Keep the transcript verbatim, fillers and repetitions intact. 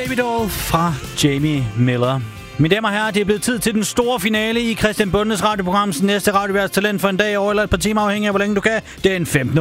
Baby Doll fra Jamie Miller. Mine damer og herrer, det er blevet tid til den store finale i Christian Bondes radioprograms næste radioværs talent for en dag over eller et par timer, afhængig af hvor længe du kan. Den femtende